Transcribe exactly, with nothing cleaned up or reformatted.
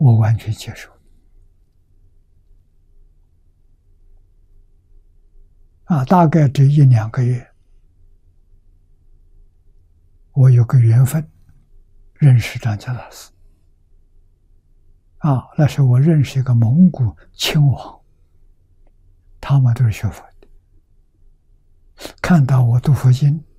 我完全接受。啊，大概这一两个月，我有个缘分认识张家大师。啊，那时候我认识一个蒙古亲王，他们都是学佛的，看到我读佛经，